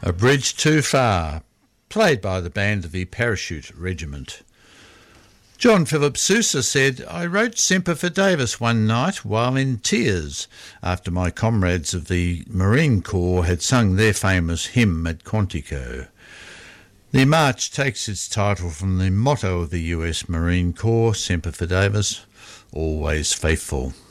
A Bridge Too Far, played by the band of the Parachute Regiment. John Philip Sousa said, I wrote Semper for Davis one night while in tears after my comrades of the Marine Corps had sung their famous hymn at Quantico. The march takes its title from the motto of the US Marine Corps, Semper Fidelis, always faithful.